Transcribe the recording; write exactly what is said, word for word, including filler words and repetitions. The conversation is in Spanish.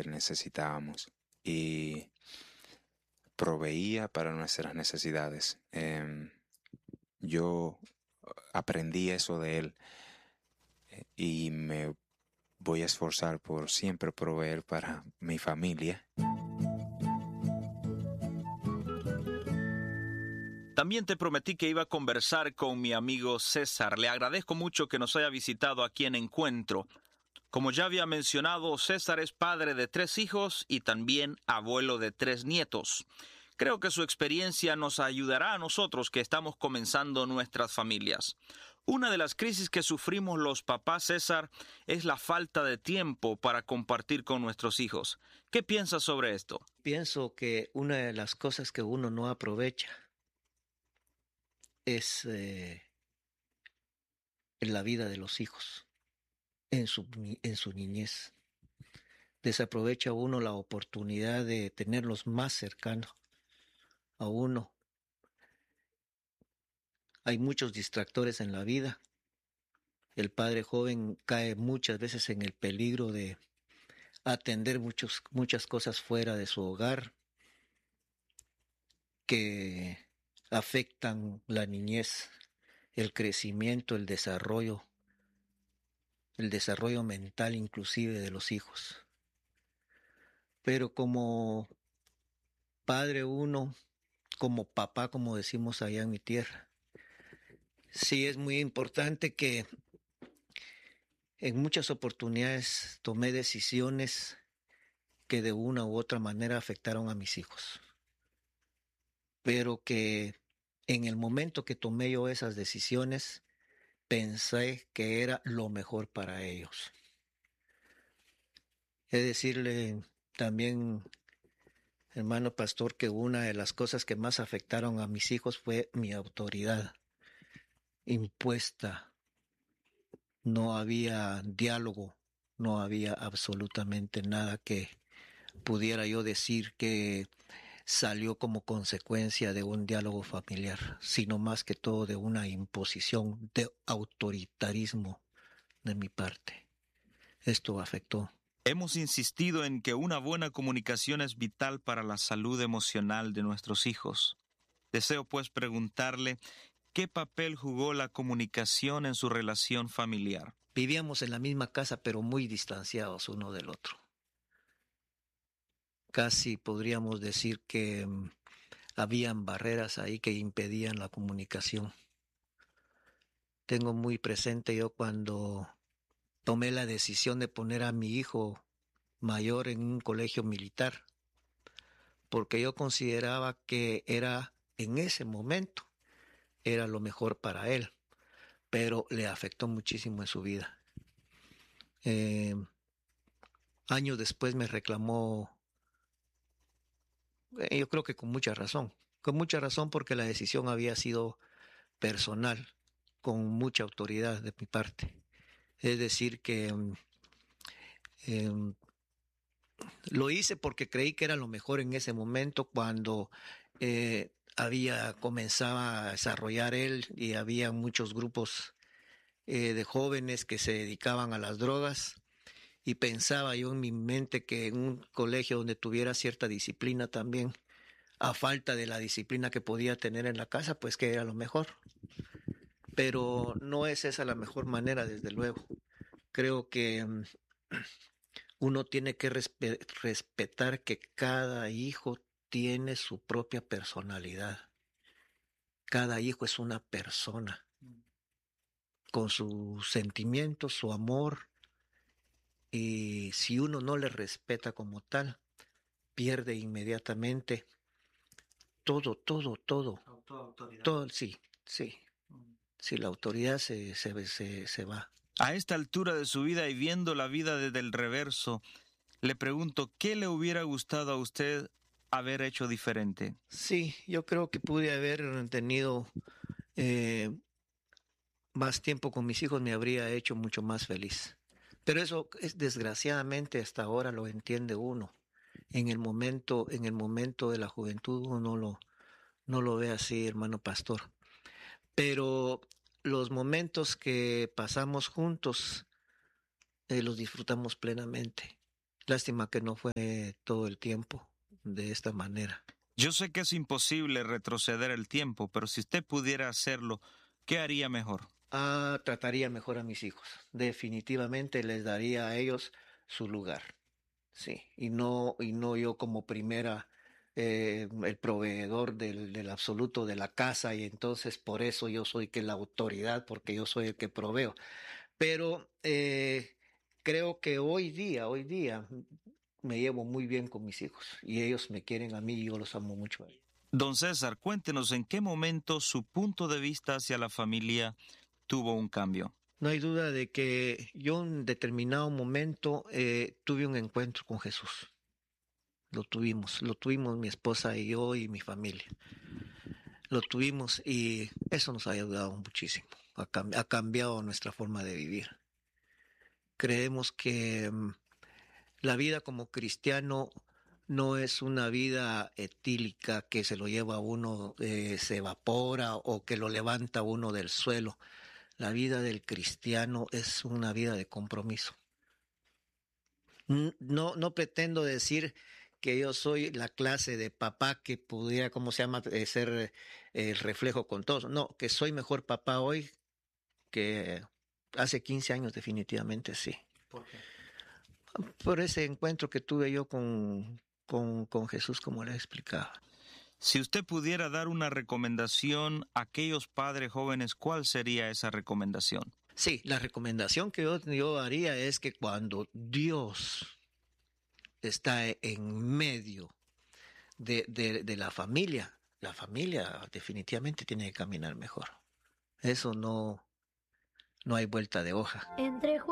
que necesitábamos y proveía para nuestras necesidades. Em, yo aprendí eso de él eh, y me voy a esforzar por siempre proveer para mi familia. También te prometí que iba a conversar con mi amigo César. Le agradezco mucho que nos haya visitado aquí en Encuentro. Como ya había mencionado, César es padre de tres hijos y también abuelo de tres nietos. Creo que su experiencia nos ayudará a nosotros que estamos comenzando nuestras familias. Una de las crisis que sufrimos los papás, César, es la falta de tiempo para compartir con nuestros hijos. ¿Qué piensas sobre esto? Pienso que una de las cosas que uno no aprovecha es eh, la vida de los hijos en su, en su niñez. Desaprovecha uno la oportunidad de tenerlos más cercanos a uno. Hay muchos distractores en la vida. El padre joven cae muchas veces en el peligro de atender muchos, muchas cosas fuera de su hogar que afectan la niñez, el crecimiento, el desarrollo, el desarrollo mental inclusive de los hijos. Pero como padre uno, como papá, como decimos allá en mi tierra, sí es muy importante que en muchas oportunidades tomé decisiones que de una u otra manera afectaron a mis hijos, pero que en el momento que tomé yo esas decisiones pensé que era lo mejor para ellos. Es decirle también, hermano pastor, que una de las cosas que más afectaron a mis hijos fue mi autoridad impuesta. No había diálogo, no había absolutamente nada que pudiera yo decir que salió como consecuencia de un diálogo familiar, sino más que todo de una imposición de autoritarismo de mi parte. Esto afectó. Hemos insistido en que una buena comunicación es vital para la salud emocional de nuestros hijos. Deseo pues preguntarle, ¿qué papel jugó la comunicación en su relación familiar? Vivíamos en la misma casa, pero muy distanciados uno del otro. Casi podríamos decir que um, habían barreras ahí que impedían la comunicación. Tengo muy presente yo cuando tomé la decisión de poner a mi hijo mayor en un colegio militar, porque yo consideraba que era, en ese momento, era lo mejor para él, pero le afectó muchísimo en su vida. Eh, años después me reclamó, eh, yo creo que con mucha razón, con mucha razón porque la decisión había sido personal, con mucha autoridad de mi parte. Es decir, que eh, lo hice porque creí que era lo mejor en ese momento cuando eh, había comenzaba a desarrollar él y había muchos grupos eh, de jóvenes que se dedicaban a las drogas y pensaba yo en mi mente que en un colegio donde tuviera cierta disciplina también, a falta de la disciplina que podía tener en la casa, pues que era lo mejor. Pero no es esa la mejor manera, desde luego. Creo que um, uno tiene que respe- respetar que cada hijo tiene su propia personalidad. Cada hijo es una persona con sus sentimientos, su amor, y si uno no le respeta como tal, pierde inmediatamente todo, todo, todo. Todo, sí, sí. Sí, la autoridad se, se, se, se va. A esta altura de su vida y viendo la vida desde el reverso, le pregunto, ¿qué le hubiera gustado a usted haber hecho diferente? Sí, yo creo que pude haber tenido eh, más tiempo con mis hijos, me habría hecho mucho más feliz. Pero eso es desgraciadamente hasta ahora lo entiende uno. En el momento, en el momento de la juventud uno no lo, no lo ve así, hermano pastor. Pero los momentos que pasamos juntos eh, los disfrutamos plenamente. Lástima que no fue todo el tiempo de esta manera. Yo sé que es imposible retroceder el tiempo, pero si usted pudiera hacerlo, ¿qué haría mejor? Ah, trataría mejor a mis hijos. Definitivamente les daría a ellos su lugar. Sí, y no, y no yo como primera, eh, el proveedor del, del absoluto de la casa, y entonces por eso yo soy que la autoridad, porque yo soy el que proveo. Pero eh, creo que hoy día, hoy día, me llevo muy bien con mis hijos y ellos me quieren a mí y yo los amo mucho a ellos. Don César, cuéntenos en qué momento su punto de vista hacia la familia tuvo un cambio. No hay duda de que yo en determinado momento eh, tuve un encuentro con Jesús. Lo tuvimos, lo tuvimos mi esposa y yo y mi familia. Lo tuvimos y eso nos ha ayudado muchísimo. Ha, cam- ha cambiado nuestra forma de vivir. Creemos que mm, la vida como cristiano no es una vida etílica que se lo lleva a uno, eh, se evapora o que lo levanta a uno del suelo. La vida del cristiano es una vida de compromiso. No, no pretendo decir que yo soy la clase de papá que pudiera, ¿cómo se llama?, eh, ser eh, el reflejo con todos. No, que soy mejor papá hoy que hace quince años, definitivamente sí. ¿Por qué? Por ese encuentro que tuve yo con, con, con Jesús, como le explicaba. Si usted pudiera dar una recomendación a aquellos padres jóvenes, ¿cuál sería esa recomendación? Sí, la recomendación que yo, yo haría es que cuando Dios está en medio de, de, de la familia, la familia definitivamente tiene que caminar mejor. Eso no, no hay vuelta de hoja. Entre